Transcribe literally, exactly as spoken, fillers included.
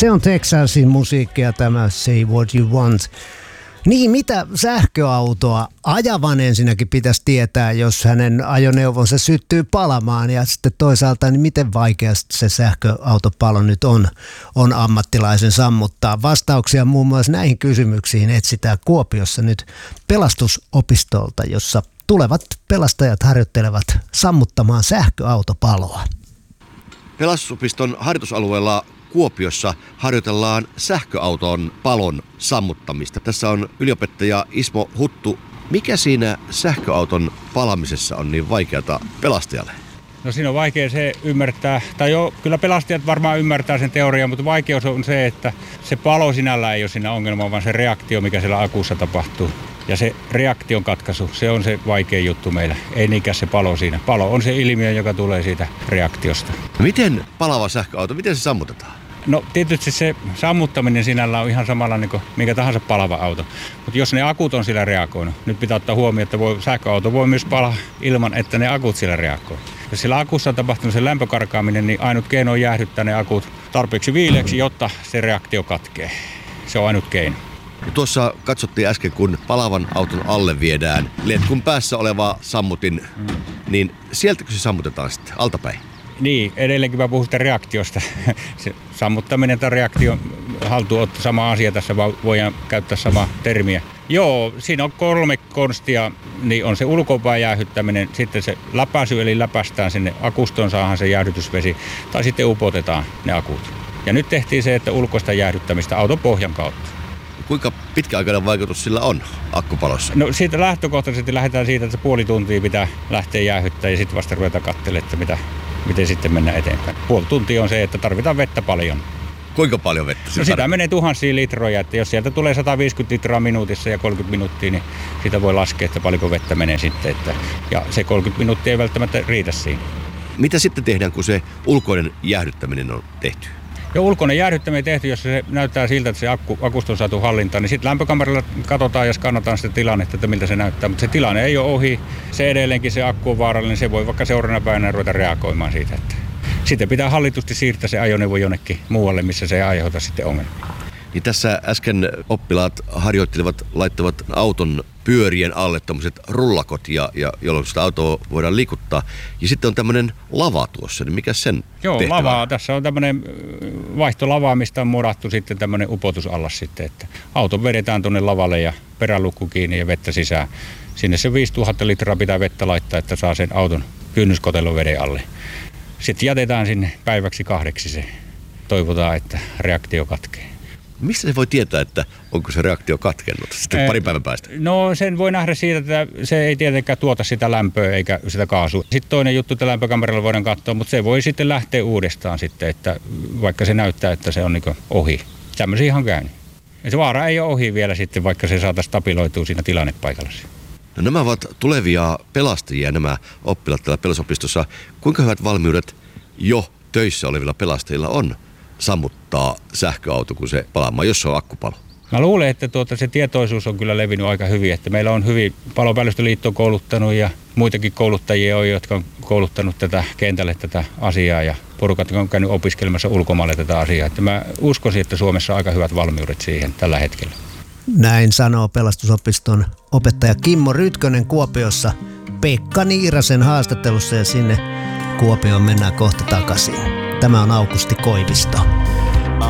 Se on Texasin musiikkia tämä Say What You Want. Niin, mitä sähköautoa ajavan ensinnäkin pitäisi tietää, jos hänen ajoneuvonsa syttyy palamaan, ja sitten toisaalta, niin miten vaikeasti se sähköautopalo nyt on, on ammattilaisen sammuttaa. Vastauksia muun muassa näihin kysymyksiin etsitään Kuopiossa nyt pelastusopistolta, jossa tulevat pelastajat harjoittelevat sammuttamaan sähköautopaloa. Pelastusopiston harjoitusalueella Kuopiossa harjoitellaan sähköauton palon sammuttamista. Tässä on yliopettaja Ismo Huttu. Mikä siinä sähköauton palamisessa on niin vaikeata pelastajalle? No siinä on vaikea se ymmärtää, tai jo, kyllä pelastajat varmaan ymmärtää sen teorian, mutta vaikeus on se, että se palo sinällään ei ole siinä ongelma, vaan se reaktio, mikä siellä akussa tapahtuu. Ja se reaktion katkaisu, se on se vaikea juttu meillä, ei niinkään se palo siinä. Palo on se ilmiö, joka tulee siitä reaktiosta. Miten palava sähköauto, miten se sammutetaan? No tietysti se sammuttaminen sinällään on ihan samalla kuin minkä tahansa palava auto. Mutta jos ne akut on sillä reagoinut, nyt pitää ottaa huomioon, että voi, sähköauto voi myös palaa ilman, että ne akut sillä reagoi. Jos sillä akussa on tapahtunut se lämpökarkaaminen, niin ainut keino on jäähdyttää ne akut tarpeeksi viileäksi, jotta se reaktio katkee. Se on ainut keino. Ja tuossa katsottiin äsken, kun palavan auton alle viedään letkun päässä oleva sammutin, mm. niin sieltäkö se sammutetaan sitten altapäin? Niin, edelleenkin mä puhun sitä reaktiosta. Se sammuttaminen tai reaktion haltuunotto, sama asia tässä, voidaan käyttää samaa termiä. Joo, siinä on kolme konstia, niin on se ulkopäin jäähyttäminen, sitten se läpäisy, eli läpäistään sinne akustoon, saadaan se jäähdytysvesi, tai sitten upotetaan ne akut. Ja nyt tehtiin se, että ulkoista jäähdyttämistä auton pohjan kautta. Kuinka pitkäaikainen vaikutus sillä on akkupalossa? No siitä lähtökohtaisesti lähdetään siitä, että se puoli tuntia pitää lähteä jäähyttämään ja sitten vasta ruvetaan katselemaan, että mitä, miten sitten mennään eteenpäin. Puoli tuntia on se, että tarvitaan vettä paljon. Kuinka paljon vettä? No sitä menee tuhansia litroja, että jos sieltä tulee sata viisikymmentä litraa minuutissa ja kolmekymmentä minuuttia, niin sitä voi laskea, että paljonko vettä menee sitten. Että, ja se kolmekymmentä minuuttia ei välttämättä riitä siinä. Mitä sitten tehdään, kun se ulkoinen jäähdyttäminen on tehty? Jo ulkoinen jäähdyttäminen tehty, jos se näyttää siltä, että se akku, akusta on saatu hallintaan, niin sitten lämpökameralla katsotaan ja skannataan sitä tilannetta, että miltä se näyttää. Mutta se tilanne ei ole ohi. Se edelleenkin se akku on vaarallinen, se voi vaikka seuraavana päivänä ruveta reagoimaan siitä. Että sitten pitää hallitusti siirtää se ajoneuvo jonnekin muualle, missä se ei aiheuta sitten ongelmia. Niin tässä äsken oppilaat harjoittelevat, laittavat auton pyörien alle tämmöiset rullakot, ja, ja, jolloin sitä autoa voidaan liikuttaa. Ja sitten on tämmöinen lava tuossa, niin mikä sen Joo, tehtävä? Lavaa. Tässä on tämmöinen vaihtolava, mistä on murattu sitten tämmöinen upotusallas sitten, että auto vedetään tuonne lavalle ja perälukku kiinni ja vettä sisään. Sinne se viisituhatta litraa pitää vettä laittaa, että saa sen auton kynnyskotelon veden alle. Sitten jätetään sinne päiväksi kahdeksi se. Toivotaan, että reaktio katkee. Mistä se voi tietää, että onko se reaktio katkennut sitten parin päivän päästä? No sen voi nähdä siitä, että se ei tietenkään tuota sitä lämpöä eikä sitä kaasua. Sitten toinen juttu, että lämpökameralla voidaan katsoa, mutta se voi sitten lähteä uudestaan sitten, että vaikka se näyttää, että se on niin kuin ohi. Tämmöisiä ihan käynyt. Ja se vaara ei ole ohi vielä sitten, vaikka se saataisiin stabiloitua siinä tilannepaikalla. No nämä ovat tulevia pelastajia, nämä oppilaat täällä pelastusopistossa. Kuinka hyvät valmiudet jo töissä olevilla pelastajilla on sammuttaa sähköauto, kun se palaamaan, jos se on akkupalo? Mä luulen, että tuota, se tietoisuus on kyllä levinnyt aika hyvin, että meillä on hyvin Palopäällistöliitto kouluttanut ja muitakin kouluttajia on, jotka on kouluttanut tätä kentälle tätä asiaa ja porukat on käynyt opiskelemassa ulkomaille tätä asiaa. Että mä uskoisin, että Suomessa on aika hyvät valmiudet siihen tällä hetkellä. Näin sanoo Pelastusopiston opettaja Kimmo Rytkönen Kuopiossa Pekka Niirasen haastattelussa, ja sinne Kuopioon mennään kohta takaisin. Tämä on Aukusti Koivisto.